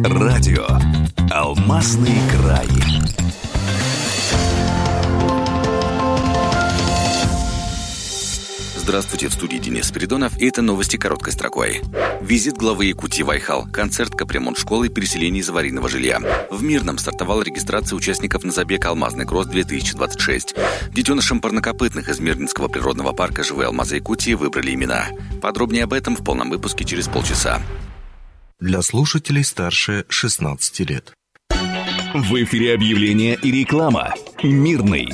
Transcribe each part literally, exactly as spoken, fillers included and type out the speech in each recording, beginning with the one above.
Радио «Алмазный край». Здравствуйте, в студии Денис Спиридонов, и это новости короткой строкой. Визит главы Якутии в Айхал, концерт капремонт-школы и переселение из аварийного жилья. В Мирном стартовала регистрация участников на забег «Алмазный кросс-две тысячи двадцать шесть». Детенышам парнокопытных из Мирнинского природного парка «Живые алмазы Якутии» выбрали имена. Подробнее об этом в полном выпуске через полчаса. Для слушателей старше шестнадцати лет. В эфире объявления и реклама. Мирный.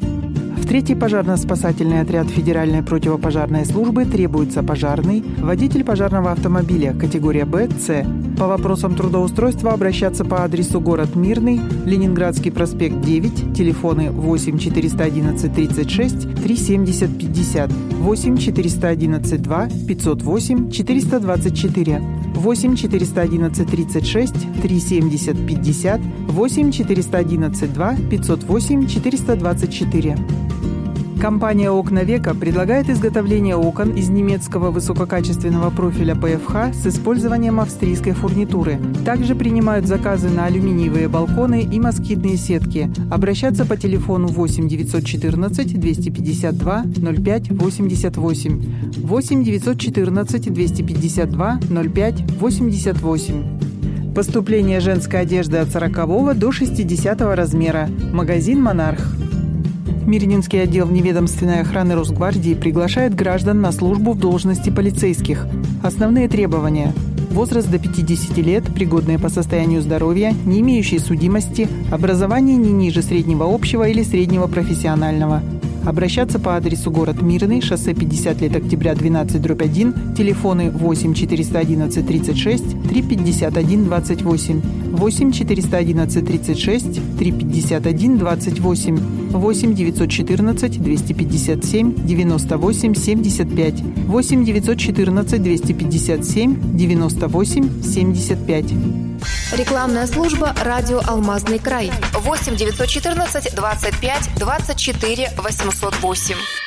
В третий пожарно-спасательный отряд Федеральной противопожарной службы требуется пожарный, водитель пожарного автомобиля категория Б, С. По вопросам трудоустройства обращаться по адресу город Мирный, Ленинградский проспект девять, телефоны восемь четыреста одиннадцать тридцать шесть три семьдесят пятьдесят, восемь четыреста одиннадцать два пятьсот восемь четыреста двадцать четыре, восемь четыреста одиннадцать тридцать шесть три семьдесят пятьдесят, восемь четыреста одиннадцать два пятьсот восемь четыреста двадцать четыре. Компания «Окна Века» предлагает изготовление окон из немецкого высококачественного профиля Пэ Эф Ха с использованием австрийской фурнитуры. Также принимают заказы на алюминиевые балконы и москитные сетки. Обращаться по телефону восемь девятьсот четырнадцать двести пятьдесят два ноль пять восемьдесят восемь, восемь девятьсот четырнадцать двести пятьдесят два ноль пять восемьдесят восемь. Поступление женской одежды от сорокового до шестидесятого размера. Магазин «Монарх». Мирнинский отдел вневедомственной охраны Росгвардии приглашает граждан на службу в должности полицейских. Основные требования: возраст до пятидесяти лет, пригодные по состоянию здоровья, не имеющие судимости, образование не ниже среднего общего или среднего профессионального. Обращаться по адресу город Мирный, шоссе пятьдесят лет октября, двенадцать дробь один, телефоны восемь четыреста одиннадцать тридцать шесть три пятьдесят один двадцать восемь, восемь четыреста одиннадцать тридцать шесть три пятьдесят один двадцать восемь, восемь девятьсот четырнадцать двести пятьдесят семь девяносто восемь семьдесят пять, восемь девятьсот четырнадцать двести пятьдесят семь девяносто восемь семьдесят пять. Рекламная служба «Радио Алмазный край». восемь девятьсот четырнадцать двадцать пять двадцать четыре восемьсот восемь.